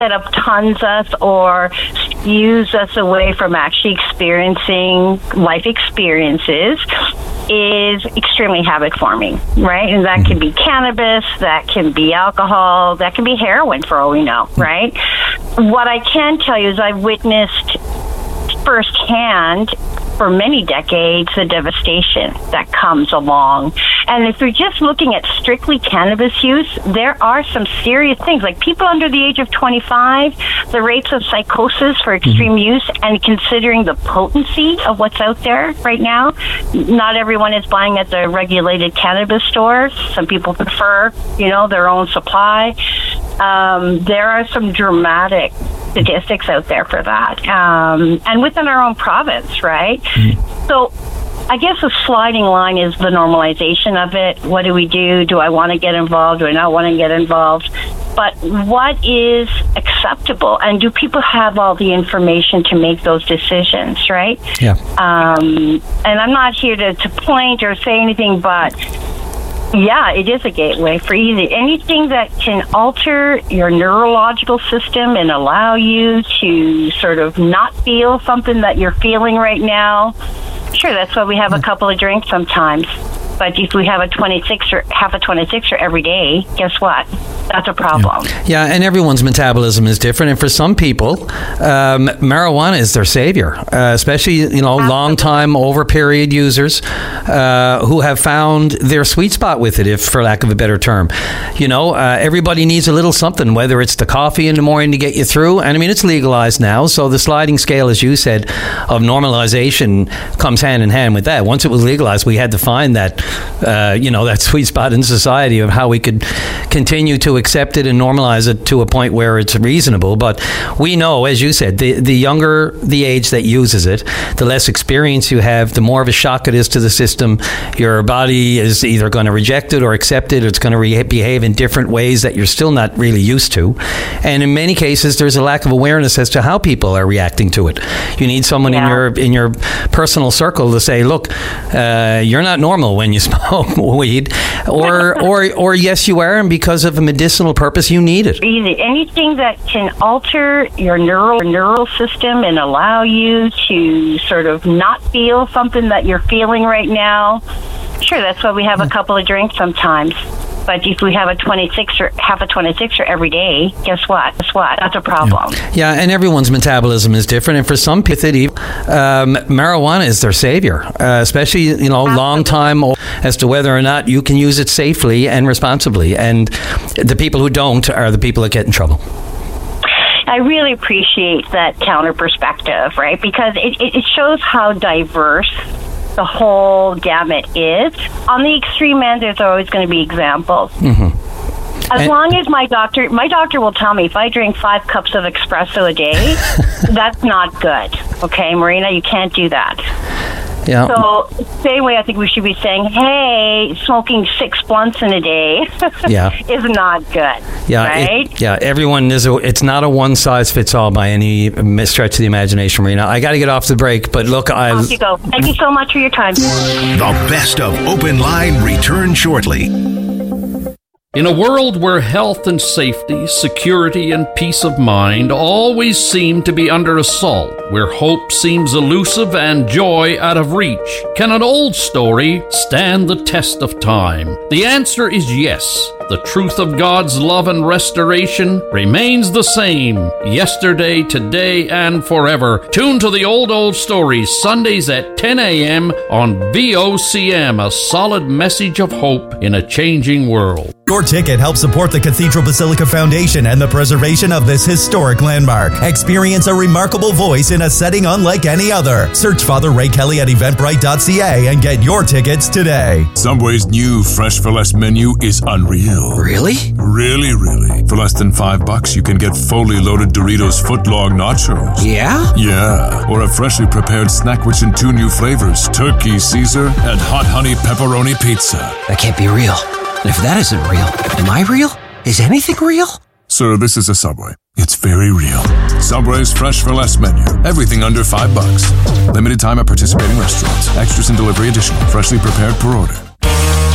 that obtuns us or skews us away from actually experiencing life experiences is extremely habit forming, right? And that can be cannabis, that can be alcohol, that can be heroin for all we know, right? What I can tell you is I've witnessed firsthand for many decades the devastation that comes along. And if you're just looking at strictly cannabis use, there are some serious things. Like people under the age of 25, the rates of psychosis for extreme use, and considering the potency of what's out there right now, not everyone is buying at the regulated cannabis stores. Some people prefer, their own supply. There are some dramatic statistics out there for that. And within our own province, right? So I guess the sliding line is the normalization of it. What do we do? Do I want to get involved? Do I not want to get involved? But what is acceptable? And do people have all the information to make those decisions, right? Yeah. And I'm not here to point or say anything, but yeah, it is a gateway for anything that can alter your neurological system and allow you to sort of not feel something that you're feeling right now. Sure, that's why we have a couple of drinks sometimes. But if we have half a 26er every day, guess what? That's a problem. Yeah, and everyone's metabolism is different. And for some people, marijuana is their savior, especially, long-time over-period users who have found their sweet spot with it, if for lack of a better term. Everybody needs a little something, whether it's the coffee in the morning to get you through. And, it's legalized now. So the sliding scale, as you said, of normalization comes hand in hand with that. Once it was legalized, we had to find that that sweet spot in society of how we could continue to accept it and normalize it to a point where it's reasonable. But we know, as you said, the younger the age that uses it, the less experience you have, the more of a shock it is to the system. Your body is either going to reject it or accept it, or it's going to behave in different ways that you're still not really used to. And in many cases, there's a lack of awareness as to how people are reacting to it. You need someone in your personal circle to say, look, you're not normal when you smoke weed, or yes, you are, and because of a medicinal purpose, you need it. Anything that can alter your neural system and allow you to sort of not feel something that you're feeling right now. Sure, that's why we have a couple of drinks sometimes. But if we have half a 26er every day, guess what? That's a problem. Yeah, and everyone's metabolism is different. And for some people, marijuana is their savior, especially, long time as to whether or not you can use it safely and responsibly. And the people who don't are the people that get in trouble. I really appreciate that counter perspective, right? Because it shows how diverse the whole gamut is. On the extreme end, there's always going to be examples. As long as my doctor will tell me if I drink 5 cups of espresso a day, that's not good. Okay, Marina, you can't do that. Yeah. So, same way I think we should be saying, hey, smoking 6 blunts in a day is not good. Yeah, right? Everyone it's not a one-size-fits-all by any stretch of the imagination, Marina. I got to get off the break, but look, off you go. Thank you so much for your time. The best of Open Line return shortly. In a world where health and safety, security and peace of mind always seem to be under assault, where hope seems elusive and joy out of reach, can an old story stand the test of time? The answer is yes. The truth of God's love and restoration remains the same, yesterday, today, and forever. Tune to the Old Stories, Sundays at 10 a.m. on VOCM, a solid message of hope in a changing world. Your ticket helps support the Cathedral Basilica Foundation and the preservation of this historic landmark. Experience a remarkable voice in a setting unlike any other. Search Father Ray Kelly at eventbrite.ca and get your tickets today. Subway's new Fresh for Less menu is unreal. Really? Really, really. For less than $5, you can get fully loaded Doritos footlong nachos. Yeah? Yeah. Or a freshly prepared snack which in 2 new flavors, Turkey Caesar and Hot Honey Pepperoni Pizza. That can't be real. And if that isn't real, am I real? Is anything real? Sir, this is a Subway. It's very real. Subway's Fresh for Less menu. Everything under $5. Limited time at participating restaurants. Extras and delivery additional. Freshly prepared per order.